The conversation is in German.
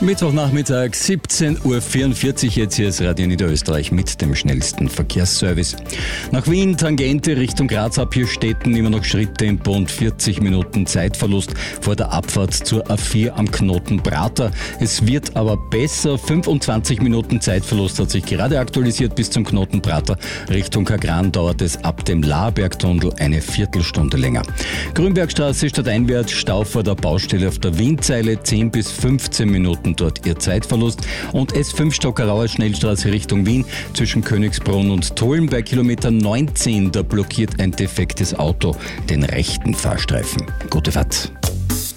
Mittwochnachmittag, 17.44 Uhr, jetzt hier ist Radio Niederösterreich mit dem schnellsten Verkehrsservice. Nach Wien, Tangente Richtung Graz ab, hier Städten immer noch Schritttempo und 40 Minuten Zeitverlust vor der Abfahrt zur A4 am Knoten Prater. Es wird aber besser, 25 Minuten Zeitverlust hat sich gerade aktualisiert bis zum Knoten Prater. Richtung Kagran dauert es ab dem Lahrbergtunnel eine Viertelstunde länger. Grünbergstraße stadteinwärts, Stau vor der Baustelle auf der Wienzeile, 10 bis 15 Minuten dort ihr Zeitverlust. Und S5 Stockerauer Schnellstraße Richtung Wien zwischen Königsbrunn und Tulln bei Kilometer 19, da blockiert ein defektes Auto den rechten Fahrstreifen. Gute Fahrt.